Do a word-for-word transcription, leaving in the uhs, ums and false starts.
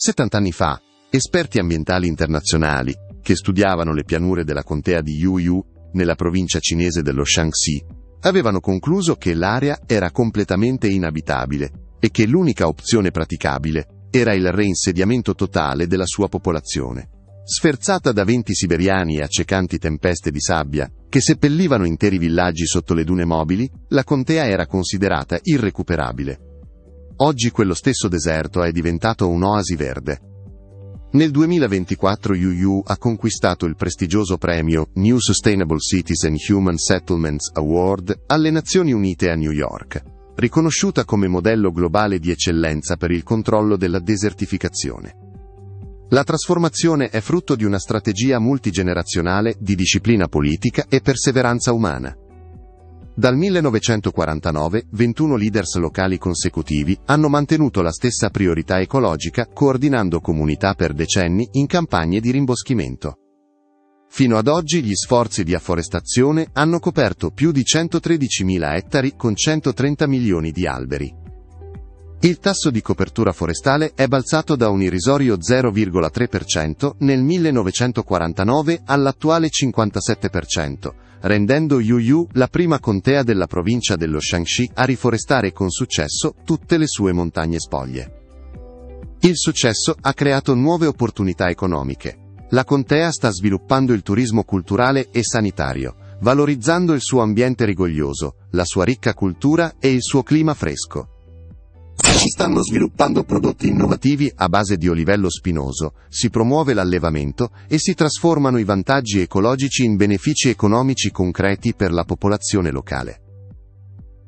Settant'anni fa, esperti ambientali internazionali, che studiavano le pianure della contea di Yuyu, nella provincia cinese dello Shaanxi, avevano concluso che l'area era completamente inabitabile e che l'unica opzione praticabile era il reinsediamento totale della sua popolazione. Sferzata da venti siberiani e accecanti tempeste di sabbia, che seppellivano interi villaggi sotto le dune mobili, la contea era considerata irrecuperabile. Oggi quello stesso deserto è diventato un'oasi verde. Nel duemilaventiquattro Yuyu ha conquistato il prestigioso premio New Sustainable Cities and Human Settlements Award alle Nazioni Unite a New York, riconosciuta come modello globale di eccellenza per il controllo della desertificazione. La trasformazione è frutto di una strategia multigenerazionale di disciplina politica e perseveranza umana. Dal millenovecentoquarantanove, ventuno leaders locali consecutivi hanno mantenuto la stessa priorità ecologica, coordinando comunità per decenni in campagne di rimboschimento. Fino ad oggi gli sforzi di afforestazione hanno coperto più di centotredicimila ettari con centotrenta milioni di alberi. Il tasso di copertura forestale è balzato da un irrisorio zero virgola tre per cento nel millenovecentoquarantanove all'attuale cinquantasette per cento, rendendo Yuyu la prima contea della provincia dello Shaanxi a riforestare con successo tutte le sue montagne spoglie. Il successo ha creato nuove opportunità economiche. La contea sta sviluppando il turismo culturale e sanitario, valorizzando il suo ambiente rigoglioso, la sua ricca cultura e il suo clima fresco. Si stanno sviluppando prodotti innovativi a base di olivello spinoso, si promuove l'allevamento e si trasformano i vantaggi ecologici in benefici economici concreti per la popolazione locale.